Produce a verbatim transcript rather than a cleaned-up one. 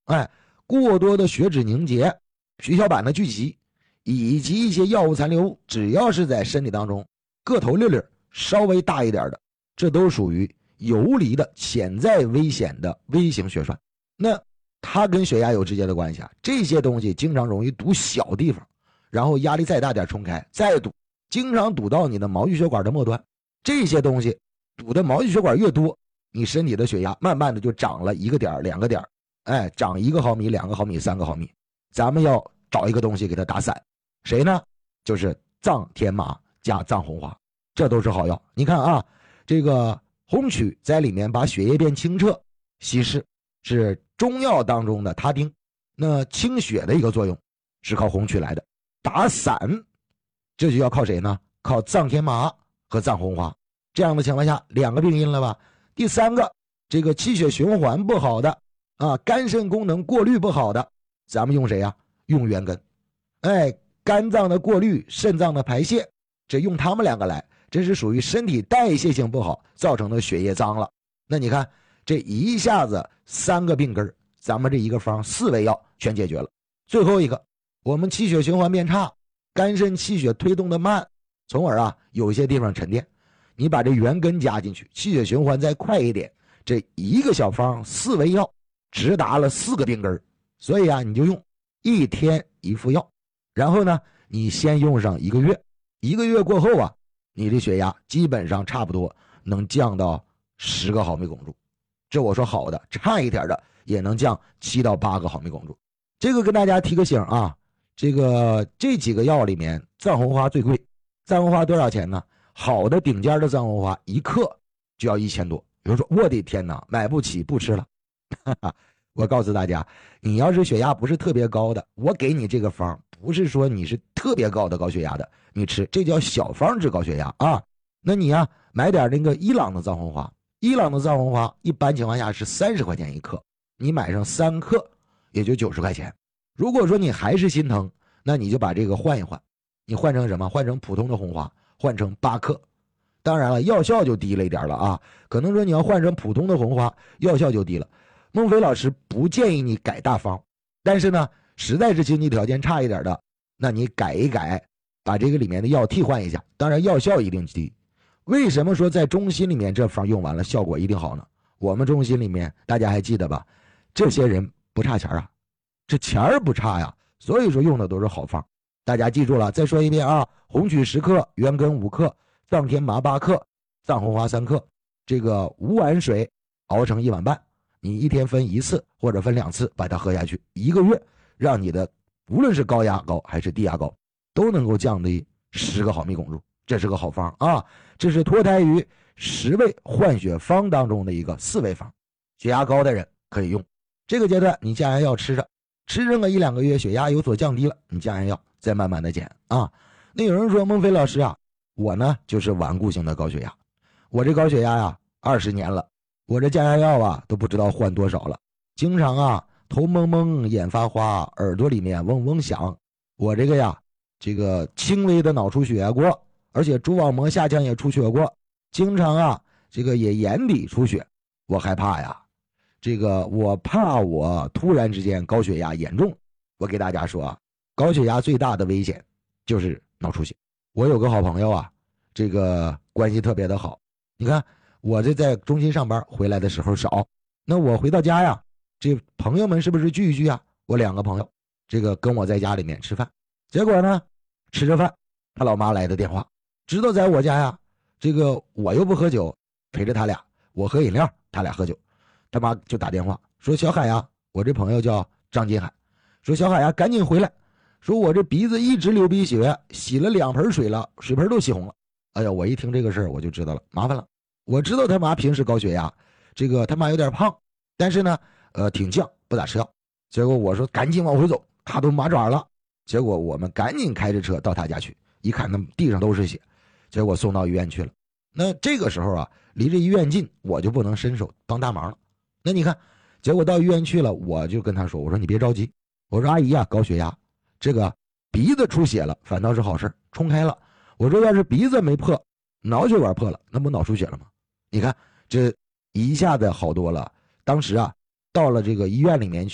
哎，过多的血脂凝结、血小板的聚集，以及一些药物残留，只要是在身体当中个头粒粒稍微大一点的，这都属于游离的潜在危险的微型血栓。那它跟血压有直接的关系啊。这些东西经常容易堵小地方，然后压力再大点冲开，再堵，经常堵到你的毛细血管的末端。这些东西堵的毛细血管越多，你身体的血压慢慢的就涨了一个点两个点，哎，涨一个毫米、两个毫米、三个毫米。咱们要找一个东西给它打散，谁呢？就是藏天麻加藏红花，这都是好药。你看啊，这个红曲在里面把血液变清澈，稀释，是中药当中的他汀，那清血的一个作用是靠红曲来的。打散这就要靠谁呢？靠藏天麻和藏红花。这样的情况下，两个病因了吧？第三个，这个气血循环不好的啊，肝肾功能过滤不好的，咱们用谁呀？用元根。哎，肝脏的过滤，肾脏的排泄，这用他们两个来，这是属于身体代谢性不好造成的血液脏了。那你看这一下子三个病根，咱们这一个方四味药全解决了。最后一个，我们气血循环变差，肝肾气血推动的慢，从而啊有一些地方沉淀，你把这元根加进去，气血循环再快一点，这一个小方四味药直达了四个病根。所以啊，你就用一天一副药，然后呢你先用上一个月，一个月过后啊，你的血压基本上差不多能降到十个毫米汞柱。这我说好的，差一点的也能降七到八个毫米汞柱。这个跟大家提个醒啊，这个这几个药里面藏红花最贵。藏红花多少钱呢？好的顶尖的藏红花一克就要一千多。有人说我的天哪，买不起，不吃了。我告诉大家，你要是血压不是特别高的，我给你这个方不是说你是特别高的高血压的你吃，这叫小方治高血压啊。那你呀买点那个伊朗的藏红花，伊朗的藏红花一般情况下是三十块钱一克，你买上三克也就九十块钱。如果说你还是心疼，那你就把这个换一换，你换成什么？换成普通的红花，换成八克。当然了，药效就低了一点了啊，可能说你要换成普通的红花，药效就低了。孟非老师不建议你改大方，但是呢，实在是经济条件差一点的，那你改一改，把这个里面的药替换一下，当然药效一定低。为什么说在中心里面这方用完了效果一定好呢？我们中心里面大家还记得吧？这些人不差钱啊，这钱儿不差呀，所以说用的都是好方。大家记住了，再说一遍啊，红曲十克，元根五克，藏天麻八克，藏红花三克，这个五碗水熬成一碗半，你一天分一次或者分两次把它喝下去，一个月让你的无论是高压高还是低压高都能够降低十个毫米汞柱，这是个好方啊！这是脱胎于十味换血方当中的一个四味方，血压高的人可以用。这个阶段你降压药吃着，吃上个一两个月，血压有所降低了，你降压药再慢慢的减啊。那有人说孟非老师啊，我呢就是顽固性的高血压，我这高血压呀二十年了，我这降压药啊都不知道换多少了，经常啊头蒙蒙眼发花，耳朵里面嗡嗡响，我这个呀这个轻微的脑出血过，而且蛛网膜下腔也出血过，经常啊这个也眼底出血，我害怕呀，这个我怕我突然之间高血压严重。我给大家说啊，高血压最大的危险就是脑出血。我有个好朋友啊，这个关系特别的好，你看我这在中心上班回来的时候少，那我回到家呀，这朋友们是不是聚一聚啊？我两个朋友这个跟我在家里面吃饭，结果呢吃着饭他老妈来的电话，知道在我家呀，这个我又不喝酒，陪着他俩，我喝饮料，他俩喝酒，他妈就打电话说小海呀，我这朋友叫张金海，说小海呀赶紧回来，说我这鼻子一直流鼻血，洗了两盆水了，水盆都洗红了。哎呀，我一听这个事儿我就知道了，麻烦了。我知道他妈平时高血压，这个他妈有点胖，但是呢呃挺犟，不咋吃药。结果我说赶紧往回走，他都麻爪了。结果我们赶紧开着车到他家去，一看那地上都是血，结果送到医院去了。那这个时候啊，离这医院近，我就不能伸手帮大忙了。那你看，结果到医院去了，我就跟他说，我说你别着急，我说阿姨啊，高血压，这个鼻子出血了反倒是好事，冲开了。我说要是鼻子没破，脑血管破了，那不脑出血了吗？你看这一下子好多了。当时啊到了这个医院里面去